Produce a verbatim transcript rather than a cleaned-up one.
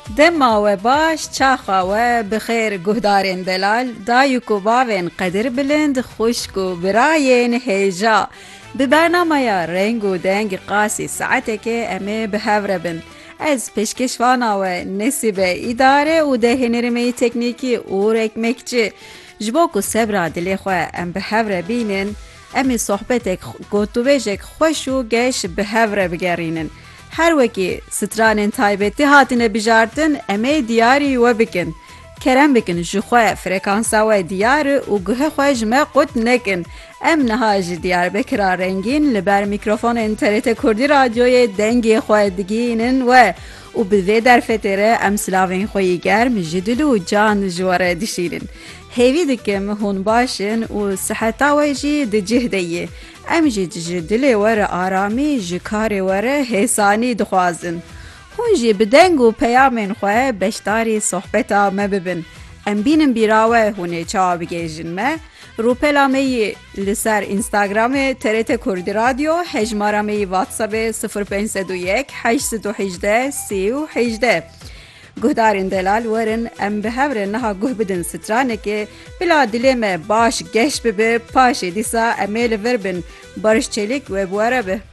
Dema we baş, çaxa we bi xêr guhdarên delal, dayîk û bavên qedir bilind, xuşk û birayên hêja. Bi bernameya reng û deng qasî saetekê em ê bi hev re bin. Ez pêşkêşvana we Nesîbe îdare û dehênîrmeyî teknîkî û ekmekçi. Ji bo ku sebra dilê xwe em bi hev re bînin, em ê sohbetek gotûbêjek xweş û geş bi hev re bigerînin. Her wekî stranên taybetî hatine bijartin, em ê diyarî we bikin. Kerem bikin ji xwe frekansa we diyar û guhê xwe ji me qut nekin. Em niha ji Diyarbekira rengîn li ber mîkrofonên T R T Kurdî Radyoyê dengê xwe digihînin we û bi vê derfetê re em silavên xwe yî germ ji dil û can ji we re dişîrin. Hêvî dikim hûn başin û siheta we jî di cih de yê. Em jî ji dilê we re aramî, ji karê we re hêsanî dixwazin. Hûn jî bi deng û peyamên xwe beşdarî sohbeta me bibin. Em bînin bîra we hûn ê çawa bigêjin me. Rûpela me yê li ser Instagramê T R T Kurdî Radyo, hejmara me yê WhatsAppê sıfır pênc sedû yek heşt sedû hejdeh sî û hejdeh. Guhdarên delal werin em bi hev re niha guh bidin stranekê, bila dilê me baş geş bibe, paşê dîsa em ê li vir bin. Barış Çelik we bi we re be.